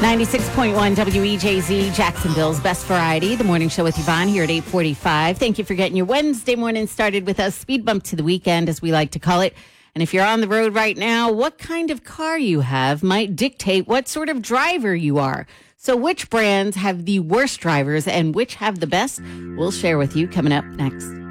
96.1 WEJZ, Jacksonville's best variety. The morning show with Yvonne here at 8:45. Thank you for getting your Wednesday morning started with us. Speed bump to the weekend, as we like to call it. And if you're on the road right now, what kind of car you have might dictate what sort of driver you are. So which brands have the worst drivers and which have the best? We'll share with you coming up next.